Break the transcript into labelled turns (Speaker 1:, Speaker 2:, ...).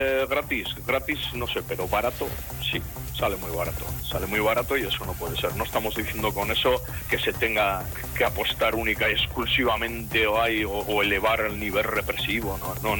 Speaker 1: Gratis no sé, pero barato sí, sale muy barato y eso no puede ser. No estamos diciendo con eso que se tenga que apostar única y exclusivamente o elevar el nivel represivo, no,